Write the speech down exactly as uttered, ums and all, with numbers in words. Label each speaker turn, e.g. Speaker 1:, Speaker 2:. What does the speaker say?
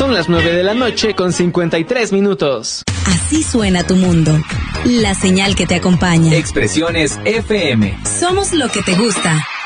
Speaker 1: Son las nueve de la noche con cincuenta y tres minutos.
Speaker 2: Así suena tu mundo. La señal que te acompaña.
Speaker 3: Expresiones F M.
Speaker 2: Somos lo que te gusta.